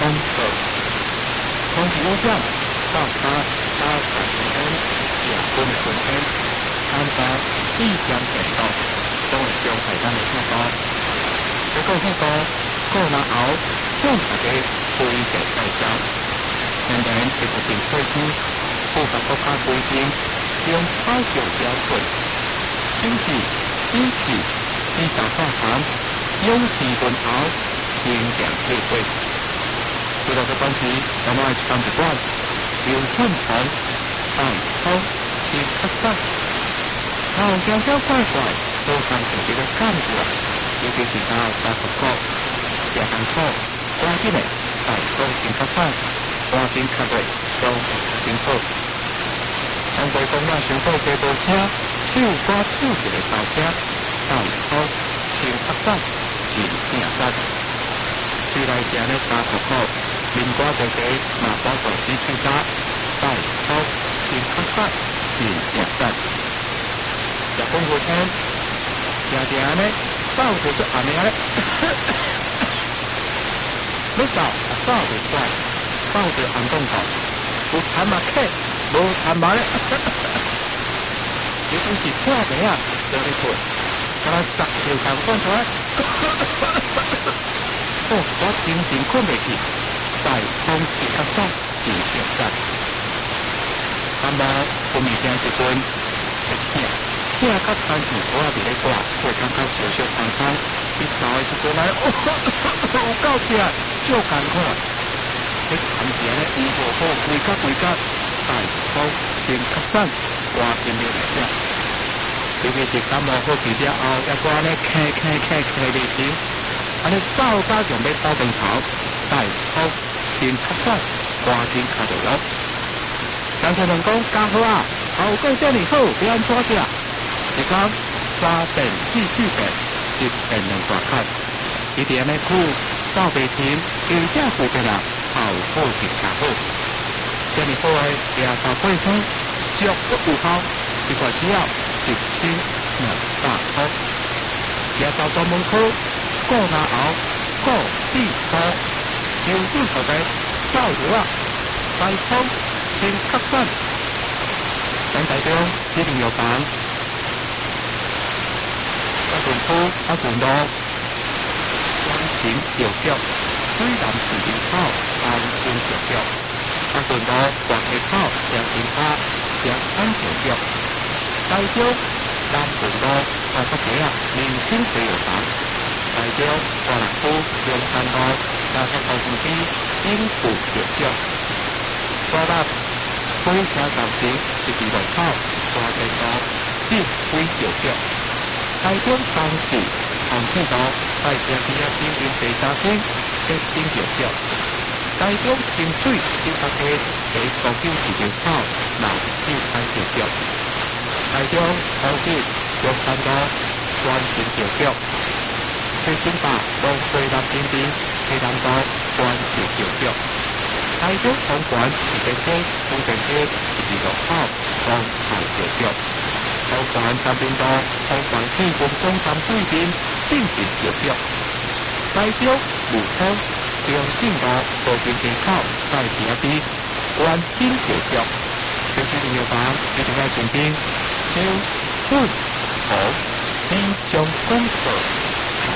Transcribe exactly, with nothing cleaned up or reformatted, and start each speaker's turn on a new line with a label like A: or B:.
A: 通过，空气污染造成大气中也分分天，按照地点程度，都会伤害咱的血管。结果血管过了后，将大家规则代谢，仍然是不成退出，不甲国家规定用采购标准，甚至引起至少化含氧气分后生病退会。为了这关系，我们要一干一管，由正常到好先咳嗽，然后悄悄快快都上自己的感觉，尤其是到三十个食辛苦，赶紧的带好先咳嗽，赶紧咳落都辛苦。当对方那想到这部车，手刮手一个扫车，带好先咳嗽，是正赞。虽然是安尼加苦苦，面瓜就给马瓜手指手打，带好先咳嗽，是正赞。日本国产，常常安尼扫就做安尼安尼，要扫也扫袂惯，扫就按动头，有痰嘛客，无痰嘛咧，尤其是破病啊，就咧困，敢若十条痰讲出来。哦，我精神困袂去，大风是咳嗽，真正赞。那么，分物件时阵，会痛，痛甲亲像我伫咧挂，会感觉小小痛痛。你扫的时阵来，哦，有够痛，足艰苦。你看起来咧，衣服好，规甲规甲，大风先咳嗽，赶紧流来食。尤其是感冒好去了后，抑搁安尼咳咳咳咳袂停。安尼扫甲用要倒转头，大好先咳嗽，赶紧咳落药。刚才人讲加好啊，效果遮尔好，要安怎食？一讲三遍四四遍，一遍两大咳。伊伫安尼久，扫袂停，而且附近人效果更加好。遮尔好诶，牙刷配方，足够有效，一块只要一千两百块。牙刷专门科。过拿后，过地科，就地头的扫药啊，大风先咳嗽。咱台中指定药房，阿顺科阿顺路，安心药局，水南市场口安心药局，阿顺路大溪口良心卡祥安药局，台中南顺路大北街啊民生水药房。台中大南区中山路三十号线边永富药局，大南火车站前十二路口大地路正规药局，台中东市红线路快车边啊边边第三间德兴药局，台中清水九八街第高九市场口南九安药局，台中高铁中山路关心药局。最新版东西南边边西南道关系药局，台中东莞市政街古城街十二路口东海药局，东莞三边道东莞气功中站对面信平药局，台中武通中正路和平街口在斜边关心药局，这些药房一定要选定，小、准、好、非常公平。